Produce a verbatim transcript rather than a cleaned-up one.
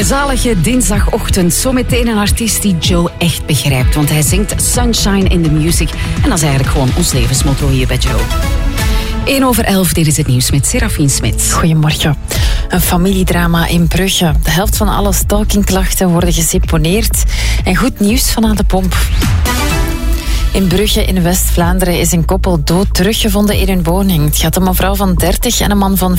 Zalige dinsdagochtend. Zometeen een artiest die Joe echt begrijpt. Want hij zingt Sunshine in the Music. En dat is eigenlijk gewoon ons levensmotto hier bij Joe. één over elf, dit is het nieuws met Serafien Smits. Goedemorgen. Een familiedrama in Brugge. De helft van alle stalkingklachten worden geseponeerd. En goed nieuws van aan de pomp. In Brugge in West-Vlaanderen is een koppel dood teruggevonden in hun woning. Het gaat om een vrouw van dertig en een man van